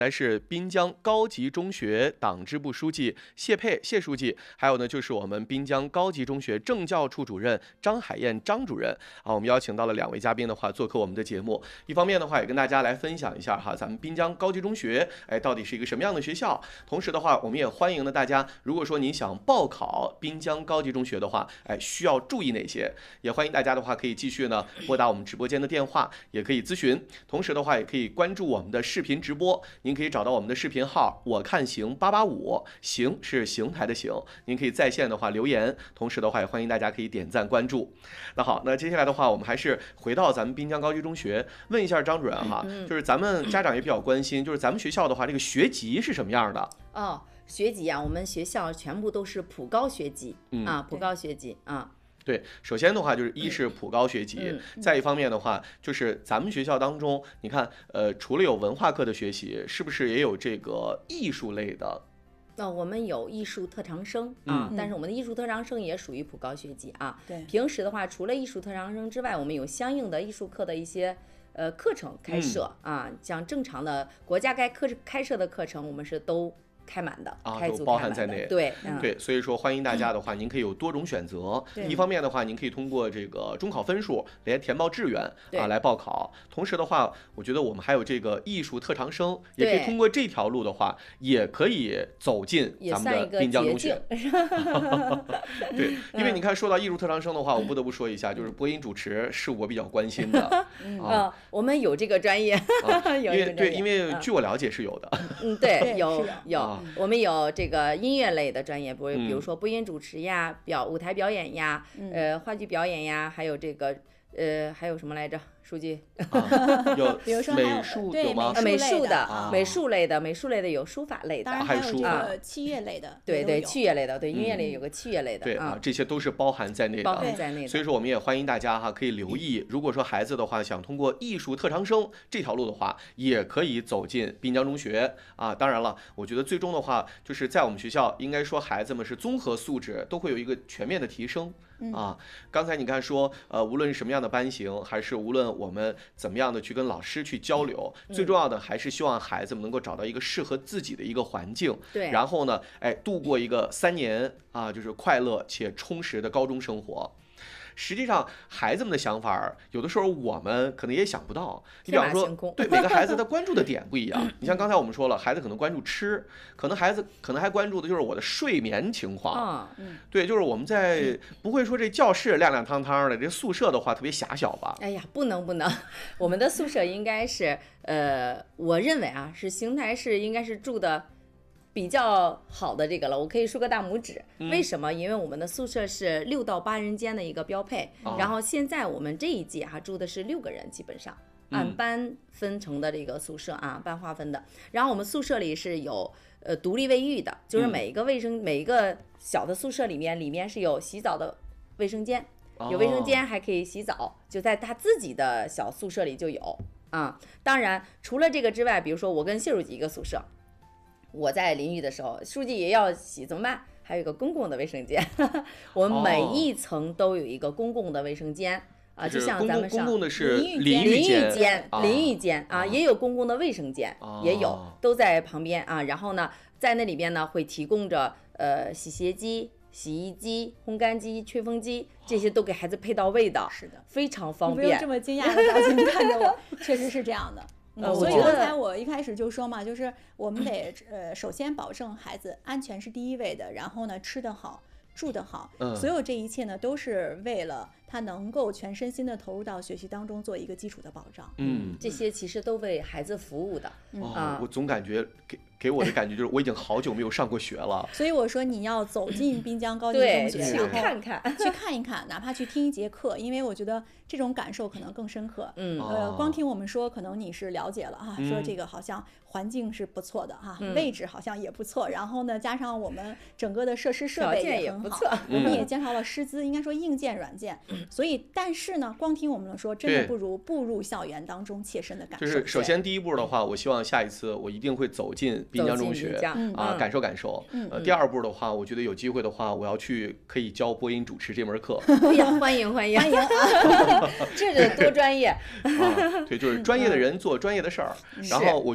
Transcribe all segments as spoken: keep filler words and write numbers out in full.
来是滨江高级中学党支部书记谢佩谢书记，还有呢就是我们滨江高级中学政教处主任张海燕张主任啊，我们邀请到了两位嘉宾的话做客我们的节目。一方面的话也跟大家来分享一下哈，咱们滨江高级中学哎到底是一个什么样的学校。同时的话，我们也欢迎呢大家，如果说您想报考滨江高级中学的话，哎需要注意哪些？也欢迎大家的话可以继续呢拨打我们直播间的电话，也可以咨询。同时的话也可以关注我们的视频直播。您可以找到我们的视频号，我看行八八五，行是邢台的行，您可以在线的话留言，同时的话也欢迎大家可以点赞关注。那好，那接下来的话，我们还是回到咱们滨江高级中学，问一下张主任哈，就是咱们家长也比较关心，就是咱们学校的话，这个学籍是什么样的？ 哦，学籍啊，我们学校全部都是普高学籍、 嗯、 啊，普高学籍啊。 对，首先的话就是一是普高学籍、嗯，再一方面的话就是咱们学校当中，你看，呃，除了有文化课的学习，是不是也有这个艺术类的？ 那、哦、我们有艺术特长生啊、嗯，但是我们的艺术特长生也属于普高学籍啊。对，平时的话，除了艺术特长生之外，我们有相应的艺术课的一些呃课程开设、嗯、啊，像正常的国家该课开设的课程，我们是都开满的啊， 开都包含在内。 对、 嗯、对，所以说欢迎大家的话，您可以有多种选择。一方面的话，您可以通过这个中考分数来填报志愿啊来报考。同时的话，我觉得我们还有这个艺术特长生，也可以通过这条路的话，也可以走进咱们的滨江中学。对，因为你看，说到艺术特长生的话，我不得不说一下，就是播音主持是我比较关心的。 嗯、啊，我们有这个专业， 啊、有因为对，因为据我了解是有的。 嗯，对，有有。啊我们有这个音乐类的专业，比如比如说播音主持呀、表舞台表演呀、嗯、呃话剧表演呀，还有这个呃还有什么来着？书记、 啊、有比如说美术有吗？ 美术的、 啊、 美术类的，美术类的有书法类的， 当然还有这个器乐类的， 啊、对对，器乐类的，对音乐类有个器乐类的， 对啊，这些都是包含在内的， 包含在内的。 所以说，我们也欢迎大家哈，可以留意，如果说孩子的话想通过艺术特长生这条路的话，也可以走进滨江中学啊。当然了，我觉得最终的话，就是在我们学校，应该说孩子们是综合素质都会有一个全面的提升。啊，刚才你看说，呃，无论是什么样的班型，还是无论我们怎么样的去跟老师去交流，最重要的还是希望孩子们能够找到一个适合自己的一个环境， 对， 然后呢，哎，度过一个三年啊，就是快乐且充实的高中生活。实际上，孩子们的想法有的时候我们可能也想不到。你比方说，对每个孩子他关注的点不一样。你像刚才我们说了，孩子可能关注吃，可能孩子可能还关注的就是我的睡眠情况。嗯，对，就是我们在不会说这教室亮亮堂堂的，这宿舍的话特别狭小吧？ 哎呀，不能不能，我们的宿舍应该是呃，我认为啊，是邢台市应该是住的比较好的这个了，我可以竖个大拇指、嗯。为什么？因为我们的宿舍是六到八人间的一个标配、哦，然后现在我们这一届哈、啊、住的是六个人，基本上按班分成的这个宿舍啊，班划分的。然后我们宿舍里是有呃独立卫浴的，就是每一个卫生、嗯、每一个小的宿舍里面里面是有洗澡的卫生间，有卫生间还可以洗澡，哦、就在他自己的小宿舍里就有啊。当然除了这个之外，比如说我跟谢书记一个宿舍。我在淋浴的时候，书记也要洗，怎么办？还有一个公共的卫生间，我们每一层都有一个公共的卫生间、哦、啊，就像咱们上公共的是淋浴间，淋浴间啊， 啊， 也有公共的卫生间、啊，也有，都在旁边啊。然后呢，在那里边呢会提供着呃洗鞋机、洗衣机、烘干机、吹风机，这些都给孩子配到位的， 是的， 非常方便。 你不用这么惊讶的表情看着我，确实是这样的。嗯，所以刚才我一开始就说嘛，就是我们得呃，首先保证孩子安全是第一位的，然后呢，吃得好，住得好， 嗯， 所有这一切呢，都是为了他能够全身心的投入到学习当中，做一个基础的保障。 嗯， 这些其实都为孩子服务的。 嗯、 啊， 我总感觉给给我的感觉就是我已经好久没有上过学了。 所以我说你要走进滨江高级中学， 去看看， 去看一看，哪怕去听一节课，因为我觉得这种感受可能更深刻。 嗯， 呃，光听我们说，可能你是了解了哈、嗯，说这个好像环境是不错的哈、嗯，位置好像也不错，然后呢，加上我们整个的设施设备也很好，我们也介绍了师资，应该说硬件软件。嗯、所以，但是呢，光听我们说，真的不如步入校园当中切身的感受。 就是首先第一步的话，我希望下一次我一定会走进滨江中学。 嗯、 啊，感受感受。嗯，呃，第二步的话，我觉得有机会的话，我要去可以教播音主持这门课。 哎呀，欢迎欢迎欢迎！这是多专业啊！对，就是专业的人做专业的事儿。然后我觉得这样的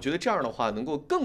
的话能够更